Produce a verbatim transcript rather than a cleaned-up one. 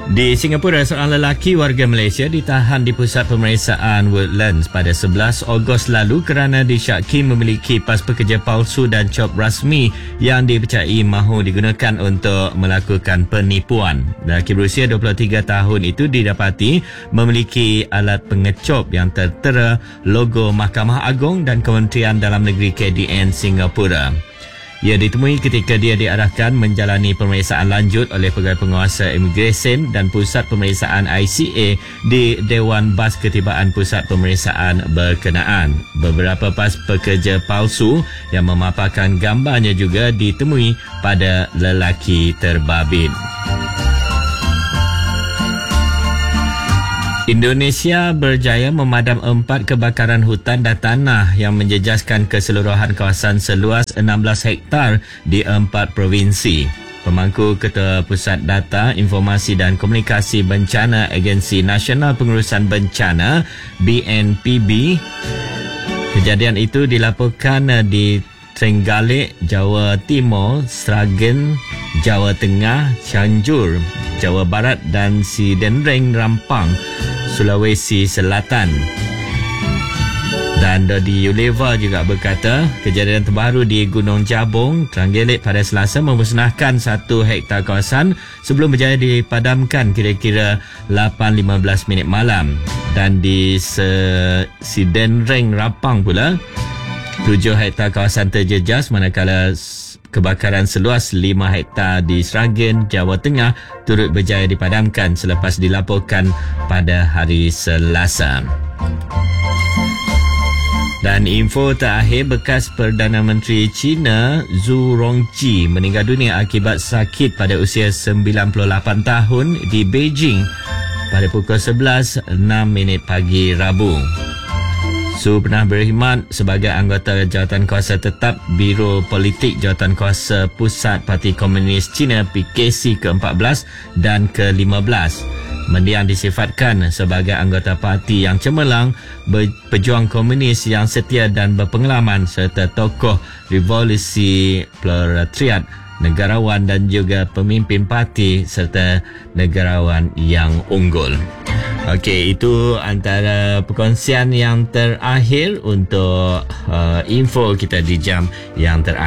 Di Singapura, seorang lelaki warga Malaysia ditahan di pusat pemeriksaan Woodlands pada sebelas Ogos lalu kerana disyaki memiliki pas pekerja palsu dan cop rasmi yang dipercayai mahu digunakan untuk melakukan penipuan. Lelaki berusia dua puluh tiga tahun itu didapati memiliki alat pengecop yang tertera logo Mahkamah Agong dan Kementerian Dalam Negeri K D N Singapura. Ia ditemui ketika dia diarahkan menjalani pemeriksaan lanjut oleh Pegawai Penguasa Imigresen dan Pusat Pemeriksaan I C A di Dewan Bas Ketibaan Pusat Pemeriksaan berkenaan. Beberapa pas pekerja palsu yang memaparkan gambarnya juga ditemui pada lelaki terbabit. Indonesia berjaya memadam empat kebakaran hutan dan tanah yang menjejaskan keseluruhan kawasan seluas enam belas hektar di empat provinsi. Pemangku Ketua Pusat Data, Informasi dan Komunikasi Bencana Agensi Nasional Pengurusan Bencana B N P B, kejadian itu dilaporkan di Trenggalek, Jawa Timur, Sragen, Jawa Tengah, Cianjur, Jawa Barat dan Sidenreng, Rampang, Sulawesi Selatan. Dan Dodi Yuleva juga berkata, kejadian terbaru di Gunung Jabung, Trenggalek pada Selasa memusnahkan satu hektar kawasan sebelum berjaya dipadamkan kira-kira lapan lima belas minit malam. Dan di Sidenreng, Rampang pula, tujuh hektar kawasan terjejas manakala kebakaran seluas lima hektar di Sragen, Jawa Tengah turut berjaya dipadamkan selepas dilaporkan pada hari Selasa. Dan info terakhir, bekas Perdana Menteri China Zhu Rongji meninggal dunia akibat sakit pada usia sembilan puluh lapan tahun di Beijing pada pukul sebelas enam minit pagi Rabu. Su pernah berkhidmat sebagai anggota Jawatankuasa Tetap Biro Politik Jawatankuasa Pusat Parti Komunis Cina P K C ke empat belas dan ke lima belas. Mendiang disifatkan sebagai anggota parti yang cemerlang, pejuang komunis yang setia dan berpengalaman serta tokoh revolusi proletariat, negarawan dan juga pemimpin parti serta negarawan yang unggul. Okey, itu antara perkongsian yang terakhir untuk uh, info kita di jam yang terakhir.